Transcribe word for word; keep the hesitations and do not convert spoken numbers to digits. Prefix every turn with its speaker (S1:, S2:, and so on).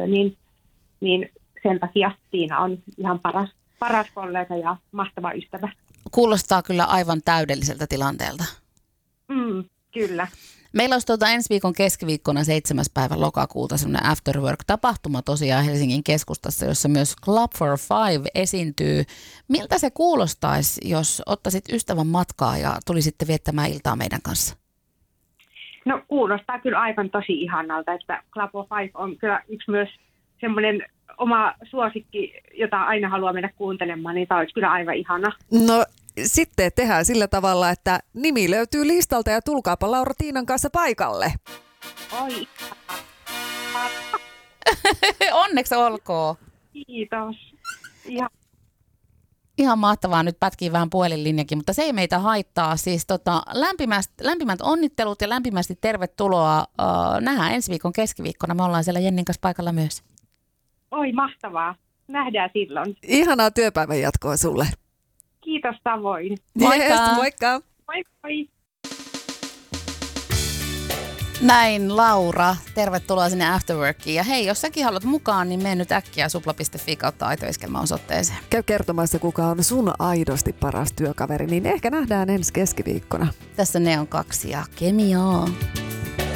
S1: niin, niin sen takia Tiina on ihan paras, paras kollega ja mahtava ystävä.
S2: Kuulostaa kyllä aivan täydelliseltä tilanteelta.
S1: Mm, kyllä.
S2: Meillä olisi tuota ensi viikon keskiviikkona seitsemäs päivä lokakuuta semmoinen Afterwork-tapahtuma tosiaan Helsingin keskustassa, jossa myös Club for Five esiintyy. Miltä se kuulostaisi, jos ottaisit ystävän matkaa ja tulisitte viettämään iltaa meidän kanssa?
S1: No kuulostaa kyllä aivan tosi ihanalta, että Club for Five on kyllä yksi myös semmoinen oma suosikki, jota aina haluaa mennä kuuntelemaan, niin tämä olisi kyllä aivan ihana.
S3: No sitten tehdään sillä tavalla, että nimi löytyy listalta ja tulkaapa Laura Tiinan kanssa paikalle.
S1: Oi,
S2: Onneksi olkoon.
S1: kiitos. Ihan.
S2: Ihan mahtavaa, nyt pätkii vähän puhelinlinjakin, mutta se ei meitä haittaa. Siis tota, lämpimät, lämpimät onnittelut ja lämpimästi tervetuloa. Uh, nähdään ensi viikon keskiviikkona. Me ollaan siellä Jennin kanssa paikalla myös.
S1: Oi, mahtavaa. Nähdään silloin.
S3: Ihanaa työpäivän jatkoa sulle.
S1: Kiitos tavoin.
S2: Moikka!
S3: Yes, moikka!
S1: Moi moi!
S2: Näin Laura, tervetuloa sinne Afterworkiin. Ja hei, jos säkin haluat mukaan, niin mene nyt äkkiä supla piste fi kautta aitoiskelma osoitteeseen.
S3: Käy kertomassa, kuka on sun aidosti paras työkaveri, niin ehkä nähdään ensi keskiviikkona.
S2: Tässä ne on kaksi ja kemiaa.